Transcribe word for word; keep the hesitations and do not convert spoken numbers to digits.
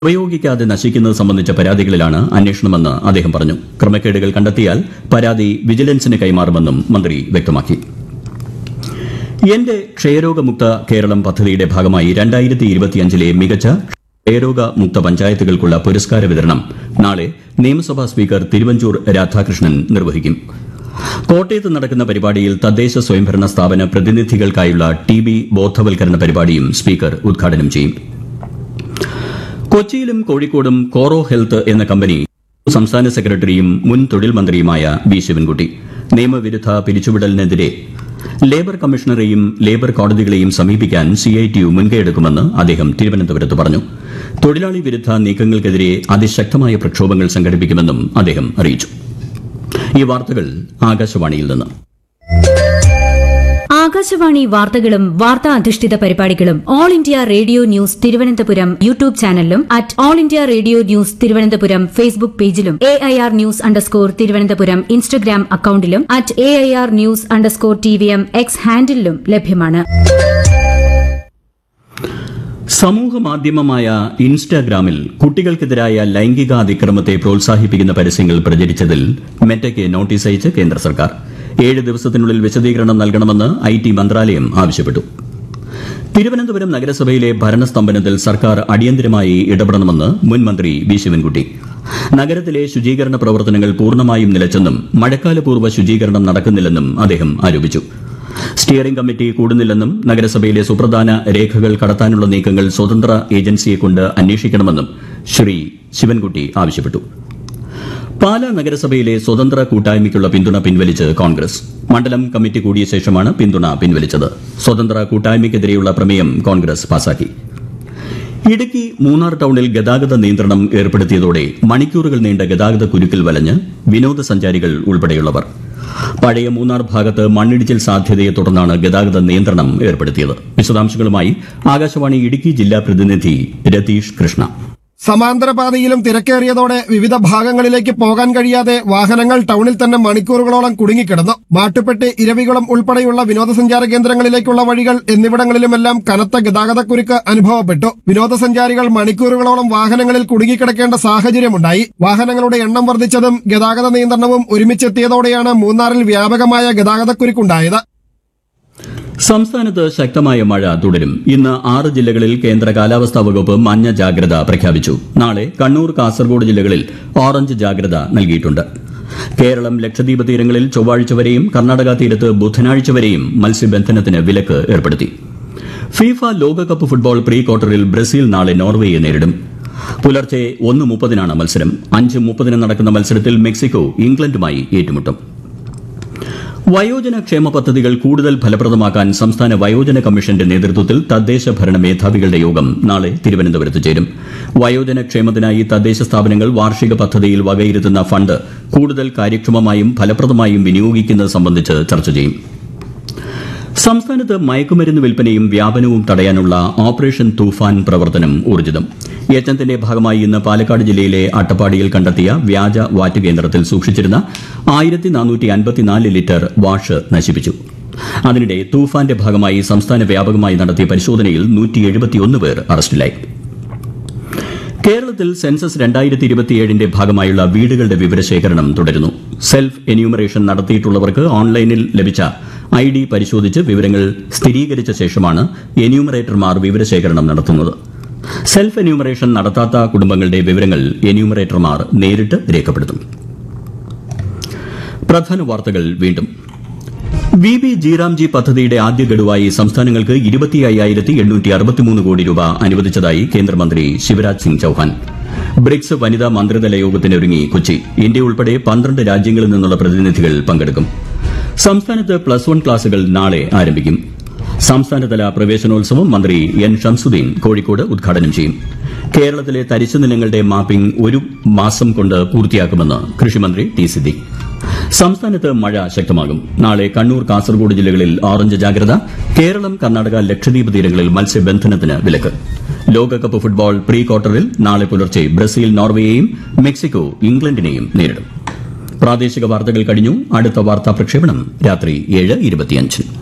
ഉപയോഗിക്കാതെ നശിക്കുന്നത് സംബന്ധിച്ച പരാതികളിലാണ് അന്വേഷണമെന്ന് അദ്ദേഹം പറഞ്ഞു. ക്രമക്കേടുകൾ കണ്ടെത്തിയാൽ പരാതി വിജിലൻസിന് കൈമാറുമെന്നും മന്ത്രി വ്യക്തമാക്കി. എന്റെ ക്ഷയരോഗമുക്ത കേരളം പദ്ധതിയുടെ ഭാഗമായി രണ്ടായിരത്തി ഇരുപത്തിയഞ്ചിലെ മികച്ച ക്ഷയരോഗമുക്ത പഞ്ചായത്തുകൾക്കുള്ള പുരസ്കാര വിതരണം നാളെ നിയമസഭാ സ്പീക്കർ തിരുവഞ്ചൂർ രാധാകൃഷ്ണൻ നിർവഹിക്കും. കോട്ടയത്ത് നടക്കുന്ന പരിപാടിയിൽ തദ്ദേശ സ്വയംഭരണ സ്ഥാപന പ്രതിനിധികൾക്കായുള്ള ടി ബി ബോധവൽക്കരണ പരിപാടിയും സ്പീക്കർ ഉദ്ഘാടനം ചെയ്യും. കൊച്ചിയിലും കോഴിക്കോടും കോറോ ഹെൽത്ത് എന്ന കമ്പനി സംസ്ഥാന സെക്രട്ടറിയും മുൻ തൊഴിൽ മന്ത്രിയുമായ വി ശിവൻകുട്ടി നിയമവിരുദ്ധ പിരിച്ചുവിടലിനെതിരെ ലേബർ കമ്മീഷണറെയും ലേബർ കോടതികളെയും സമീപിക്കാൻ സിഐടിയു മുൻകൈയെടുക്കുമെന്ന് അദ്ദേഹം തിരുവനന്തപുരത്ത് പറഞ്ഞു. തൊഴിലാളി വിരുദ്ധ നീക്കങ്ങൾക്കെതിരെ അതിശക്തമായ പ്രക്ഷോഭങ്ങൾ സംഘടിപ്പിക്കുമെന്നും അദ്ദേഹം അറിയിച്ചു. ഈ വാർത്തകൾ ആകാശവാണിയിൽ നിന്ന്. ആകാശവാണി വാർത്തകളും വാർത്താ അധിഷ്ഠിത പരിപാടികളും all India radio news Thiruvananthapuram YouTube ചാനലിലും at all India radio news Thiruvananthapuram Facebook പേജിലും A I R news underscore Thiruvananthapuram Instagram അക്കൌണ്ടിലും at A I R news underscore T V M X ഹാൻഡിലും ലഭ്യമാണ്. സമൂഹമാധ്യമമായ ഇൻസ്റ്റാഗ്രാമിൽ കുട്ടികൾക്കെതിരായ ലൈംഗിക അതിക്രമത്തെ പ്രോത്സാഹിപ്പിക്കുന്ന പരസ്യങ്ങൾ പ്രചരിച്ചതിൽ മെറ്റയ്ക്ക് നോട്ടീസ് അയച്ച് കേന്ദ്ര സർക്കാർ. ഏഴ് ദിവസത്തിനുള്ളിൽ വിശദീകരണം നൽകണമെന്ന് ഐ ടി മന്ത്രാലയം ആവശ്യപ്പെട്ടു. തിരുവനന്തപുരം നഗരസഭയിലെ ഭരണസ്തംഭനത്തിൽ സർക്കാർ അടിയന്തരമായി ഇടപെടണമെന്ന് മുൻ മന്ത്രി വി ശിവൻകുട്ടി. നഗരത്തിലെ ശുചീകരണ പ്രവർത്തനങ്ങൾ പൂർണ്ണമായും നിലച്ചെന്നും മഴക്കാലപൂർവ്വ ശുചീകരണം നടക്കുന്നില്ലെന്നും അദ്ദേഹം ആരോപിച്ചു. സ്റ്റിയറിംഗ് കമ്മിറ്റി കൂടുന്നില്ലെന്നും നഗരസഭയിലെ സുപ്രധാന രേഖകൾ കടത്താനുള്ള നീക്കങ്ങൾ സ്വതന്ത്ര ഏജൻസിയെക്കൊണ്ട് അന്വേഷിക്കണമെന്നും ശ്രീ ശിവൻകുട്ടി ആവശ്യപ്പെട്ടു. പാലാ നഗരസഭയിലെ സ്വതന്ത്ര കൂട്ടായ്മയ്ക്കുള്ള പിന്തുണ പിൻവലിച്ച് കോൺഗ്രസ്. മണ്ഡലം കമ്മിറ്റി കൂടിയ ശേഷമാണ് പിന്തുണ പിൻവലിച്ചത്. സ്വതന്ത്ര കൂട്ടായ്മയ്ക്കെതിരെയുള്ള പ്രമേയം കോൺഗ്രസ് പാസാക്കി. ഇടുക്കി മൂന്നാർ ടൌണിൽ ഗതാഗത നിയന്ത്രണം ഏർപ്പെടുത്തിയതോടെ മണിക്കൂറുകൾ നീണ്ട ഗതാഗത കുരുക്കിൽ വലഞ്ഞ് വിനോദസഞ്ചാരികൾ ഉൾപ്പെടെയുള്ളവർ. പഴയ മൂന്നാർ ഭാഗത്ത് മണ്ണിടിച്ചിൽ സാധ്യതയെ തുടർന്നാണ് ഗതാഗത നിയന്ത്രണം ഏർപ്പെടുത്തിയത്. വിശദാംശങ്ങളുമായി ആകാശവാണി ഇടുക്കി ജില്ലാ പ്രതിനിധി രതീഷ് കൃഷ്ണ. സമാന്തരപാതയിലും തിരക്കേറിയതോടെ വിവിധ ഭാഗങ്ങളിലേക്ക് പോകാൻ കഴിയാതെ വാഹനങ്ങൾ ടൌണിൽ തന്നെ മണിക്കൂറുകളോളം കുടുങ്ങിക്കിടന്നു. മാട്ടുപ്പെട്ടി, ഇരവികുളം ഉൾപ്പെടെയുള്ള വിനോദസഞ്ചാര കേന്ദ്രങ്ങളിലേക്കുള്ള വഴികൾ എന്നിവിടങ്ങളിലുമെല്ലാം കനത്ത ഗതാഗതക്കുരുക്ക് അനുഭവപ്പെട്ടു. വിനോദസഞ്ചാരികൾ മണിക്കൂറുകളോളം വാഹനങ്ങളിൽ കുടുങ്ങിക്കിടക്കേണ്ട സാഹചര്യമുണ്ടായി. വാഹനങ്ങളുടെ എണ്ണം വർദ്ധിച്ചതും ഗതാഗത നിയന്ത്രണവും ഒരുമിച്ചെത്തിയതോടെയാണ് മൂന്നാറിൽ വ്യാപകമായ ഗതാഗതക്കുരുക്കുണ്ടായത്. സംസ്ഥാനത്ത് ശക്തമായ മഴ തുടരും. ഇന്ന് ആറ് ജില്ലകളിൽ കേന്ദ്ര കാലാവസ്ഥാ വകുപ്പ് മഞ്ഞ ജാഗ്രത പ്രഖ്യാപിച്ചു. നാളെ കണ്ണൂർ, കാസർഗോഡ് ജില്ലകളിൽ ഓറഞ്ച് ജാഗ്രത നൽകിയിട്ടുണ്ട്. കേരളം, ലക്ഷദ്വീപ് തീരങ്ങളിൽ ചൊവ്വാഴ്ച വരെയും കർണാടക തീരത്ത് ബുധനാഴ്ച വരെയും മത്സ്യബന്ധനത്തിന് വിലക്ക് ഏർപ്പെടുത്തി. ഫിഫ ലോകകപ്പ് ഫുട്ബോൾ പ്രീ ക്വാർട്ടറിൽ ബ്രസീൽ നാളെ നോർവേയെ നേരിടും. പുലർച്ചെ ഒന്ന് മുപ്പതിനാണ് മത്സരം. അഞ്ച് മുപ്പതിന് നടക്കുന്ന മത്സരത്തിൽ മെക്സിക്കോ ഇംഗ്ലണ്ടുമായി ഏറ്റുമുട്ടും. വയോജന ക്ഷേമ പദ്ധതികൾ കൂടുതൽ ഫലപ്രദമാക്കാൻ സംസ്ഥാന വയോജന കമ്മീഷന്റെ നേതൃത്വത്തിൽ തദ്ദേശ ഭരണ മേധാവികളുടെ യോഗം നാളെ തിരുവനന്തപുരത്ത് ചേരും. വയോജന ക്ഷേമത്തിനായി തദ്ദേശ സ്ഥാപനങ്ങൾ വാർഷിക പദ്ധതിയിൽ വകയിരുത്തുന്ന ഫണ്ട് കൂടുതൽ കാര്യക്ഷമമായും ഫലപ്രദമായും വിനിയോഗിക്കുന്നത് സംബന്ധിച്ച് ചർച്ച ചെയ്യും. സംസ്ഥാനത്ത് മയക്കുമരുന്ന് വിൽപ്പനയും വ്യാപനവും തടയാനുള്ള ഓപ്പറേഷൻ തൂഫാൻ പ്രവർത്തനം ഊർജിതം. യജ്ഞത്തിന്റെ ഭാഗമായി ഇന്ന് പാലക്കാട് ജില്ലയിലെ അട്ടപ്പാടിയിൽ കണ്ടെത്തിയ വ്യാജ വാറ്റ് കേന്ദ്രത്തിൽ സൂക്ഷിച്ചിരുന്ന ആയിരത്തി നാനൂറ്റി അൻപത്തിനാല് ലിറ്റർ വാഷ് നശിപ്പിച്ചു. അതിനിടെ തൂഫാന്റെ ഭാഗമായി സംസ്ഥാന വ്യാപകമായി നടത്തിയ പരിശോധനയിൽ നൂറ്റി എഴുപത്തിയൊന്ന് പേർ അറസ്റ്റിലായി. കേരളത്തിൽ സെൻസസ് രണ്ടായിരത്തി ഇരുപത്തിയേഴിന്റെ ഭാഗമായുള്ള വീടുകളുടെ വിവരശേഖരണം തുടരുന്നു. സെൽഫ് എന്യൂമറേഷൻ നടത്തിയിട്ടുള്ളവർക്ക് ഓൺലൈനിൽ ലഭിച്ച ഐ ഡി പരിശോധിച്ച് വിവരങ്ങൾ സ്ഥിരീകരിച്ച ശേഷമാണ് എന്യൂമറേറ്റർമാർ വിവരശേഖരണം നടത്തുന്നത്. സെൽഫ് എന്യൂമറേഷൻ നടത്താത്ത കുടുംബങ്ങളുടെ വിവരങ്ങൾ എന്യൂമറേറ്റർമാർ നേരിട്ട് രേഖപ്പെടുത്തും. പ്രധാന വാർത്തകൾ വീണ്ടും. വി ബി ജീറാംജി പദ്ധതിയുടെ ആദ്യ ഗഡുവായി സംസ്ഥാനങ്ങൾക്ക് ഇരുപത്തി അയ്യായിരത്തി എണ്ണൂറ്റി അറുപത്തിമൂന്ന് കോടി രൂപ അനുവദിച്ചതായി കേന്ദ്രമന്ത്രി ശിവരാജ് സിംഗ് ചൌഹാൻ. ബ്രിക്സ് വനിതാ മന്ത്രിതല യോഗത്തിനൊരുങ്ങി കൊച്ചി. ഇന്ത്യ ഉൾപ്പെടെ പന്ത്രണ്ട് രാജ്യങ്ങളിൽ നിന്നുള്ള പ്രതിനിധികൾ പങ്കെടുക്കും. സംസ്ഥാനത്ത് പ്ലസ് വൺ ക്ലാസുകൾ നാളെ ആരംഭിക്കും. സംസ്ഥാനതല പ്രവേശനോത്സവം മന്ത്രി എൻ ഷംസുദ്ദീൻ കോഴിക്കോട് ഉദ്ഘാടനം ചെയ്യും. കേരളത്തിലെ തരിശു നിലങ്ങളുടെ മാപ്പിംഗ് ഒരു മാസം കൊണ്ട് പൂർത്തിയാക്കുമെന്ന് കൃഷിമന്ത്രി ടി സിദ്ദീഖ്. സംസ്ഥാനത്ത് മഴ ശക്തമാകും. നാളെ കണ്ണൂർ, കാസർഗോഡ് ജില്ലകളിൽ ഓറഞ്ച് ജാഗ്രത. കേരളം, കർണാടക, ലക്ഷദ്വീപ് തീരങ്ങളിൽ മത്സ്യബന്ധനത്തിന് വിലക്ക്. ലോകകപ്പ് ഫുട്ബോൾ പ്രീ ക്വാർട്ടറിൽ നാളെ പുലർച്ചെ ബ്രസീൽ നോർവേയെയും മെക്സിക്കോ ഇംഗ്ലണ്ടിനെയും നേരിടും. പ്രാദേശിക വാർത്തകൾ കഴിഞ്ഞു. അടുത്ത വാർത്താ പ്രക്ഷേപണം രാത്രി ഏഴ് ഇരുപത്തിയഞ്ച്.